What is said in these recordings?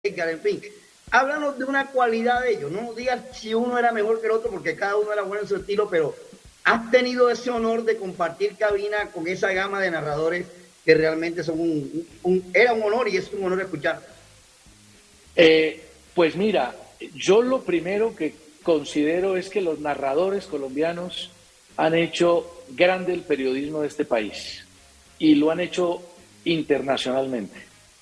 Edgar, en fin. Háblanos de una cualidad de ellos. No nos digas si uno era mejor que el otro, porque cada uno era bueno en su estilo, pero has tenido ese honor de compartir cabina con esa gama de narradores que realmente son era un honor y es un honor escuchar. Pues mira, yo lo primero que considero es que los narradores colombianos han hecho grande el periodismo de este país y lo han hecho internacionalmente.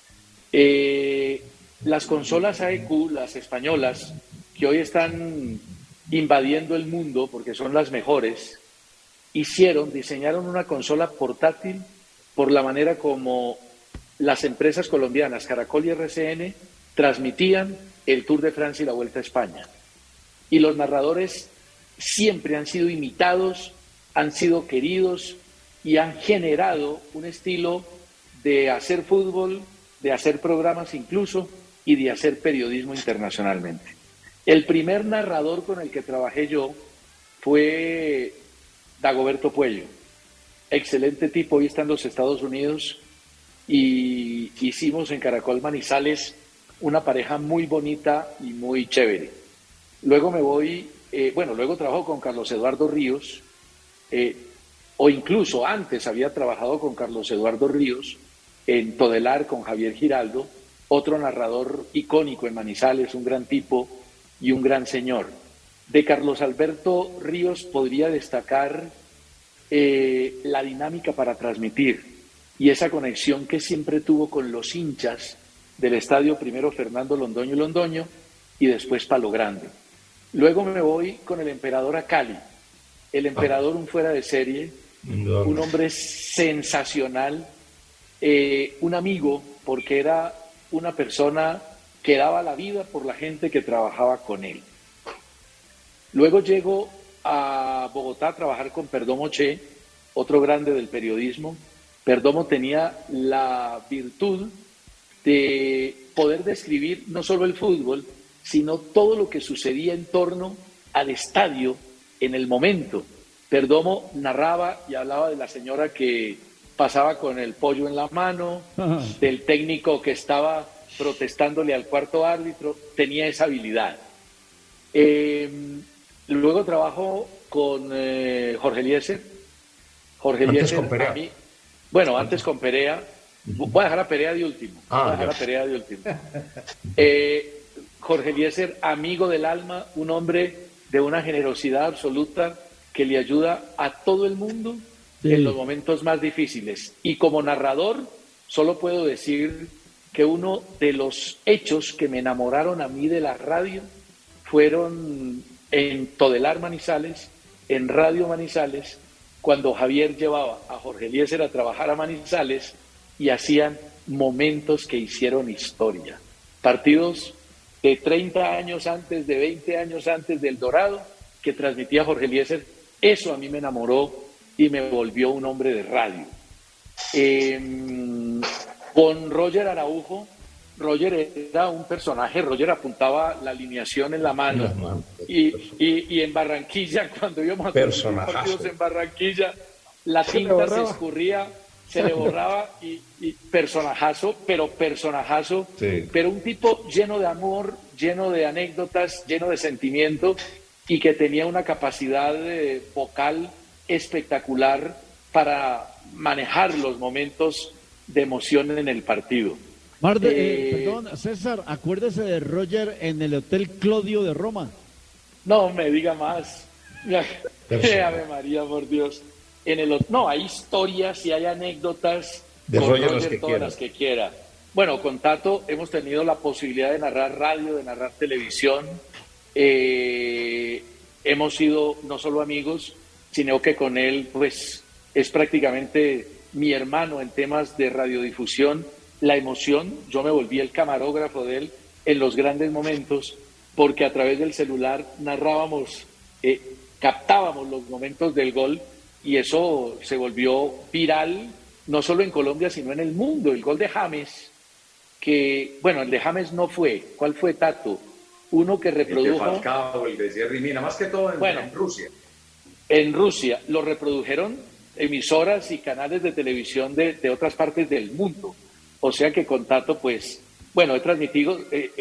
Las consolas AEQ, las españolas, que hoy están invadiendo el mundo porque son las mejores, diseñaron una consola portátil por la manera como las empresas colombianas, Caracol y RCN, transmitían el Tour de Francia y la Vuelta a España. Y los narradores siempre han sido imitados, han sido queridos y han generado un estilo de hacer fútbol, de hacer programas incluso y de hacer periodismo internacionalmente. El primer narrador con el que trabajé yo fue Dagoberto Puello. Excelente tipo, hoy está en los Estados Unidos y hicimos en Caracol Manizales una pareja muy bonita y muy chévere. Luego luego trabajo con Carlos Eduardo Ríos, o incluso antes había trabajado con Carlos Eduardo Ríos en Todelar con Javier Giraldo, otro narrador icónico en Manizales, un gran tipo y un gran señor. De Carlos Alberto Ríos podría destacar la dinámica para transmitir y esa conexión que siempre tuvo con los hinchas del estadio, primero Fernando Londoño y Londoño y después Palo Grande. Luego me voy con el emperador a Cali. El emperador, un fuera de serie, un hombre sensacional, un amigo, porque era una persona que daba la vida por la gente que trabajaba con él. Luego llego a Bogotá a trabajar con Perdomo Che, otro grande del periodismo. Perdomo tenía la virtud de poder describir no solo el fútbol, sino todo lo que sucedía en torno al estadio en el momento. Perdomo narraba y hablaba de la señora que pasaba con el pollo en la mano, del técnico que estaba protestándole al cuarto árbitro, tenía esa habilidad. Luego trabajo con Jorge Eliezer. Jorge Eliezer, con Perea. Antes con Perea. Voy a dejar a Perea de último. Jorge Eliezer, amigo del alma, un hombre de una generosidad absoluta que le ayuda a todo el mundo en los momentos más difíciles. Y como narrador, solo puedo decir que uno de los hechos que me enamoraron a mí de la radio fueron en Todelar Manizales, en Radio Manizales, cuando Javier llevaba a Jorge Eliezer a trabajar a Manizales y hacían momentos que hicieron historia. Partidos de 30 años antes, de 20 años antes del Dorado, que transmitía Jorge Eliezer. Eso a mí me enamoró y me volvió un hombre de radio. Con Roger Araujo, Roger era un personaje, Roger apuntaba la alineación en la mano. Y en Barranquilla, cuando íbamos a hacer partidos en Barranquilla, la tinta se escurría, se le borraba y personajazo, pero un tipo lleno de amor, lleno de anécdotas, lleno de sentimiento y que tenía una capacidad vocal espectacular para manejar los momentos de emoción en el partido. Perdón, César, acuérdese de Roger en el Hotel Clodio de Roma. No me diga más. Ave María, por Dios. Hay historias y hay anécdotas de con Roger todas las que quiera. Bueno, con Tato hemos tenido la posibilidad de narrar radio, de narrar televisión. Hemos sido no solo amigos, sino que con él pues es prácticamente mi hermano en temas de radiodifusión. La emoción, yo me volví el camarógrafo de él en los grandes momentos, porque a través del celular narrábamos, captábamos los momentos del gol y eso se volvió viral, no solo en Colombia, sino en el mundo. El gol de James, el de James no fue. ¿Cuál fue, Tato? Uno que reprodujo... El de Falcao, el de Thierry Mina, más que todo en Rusia. En Rusia lo reprodujeron emisoras y canales de televisión de otras partes del mundo. O sea que con Tato, pues, Bueno, he transmitido,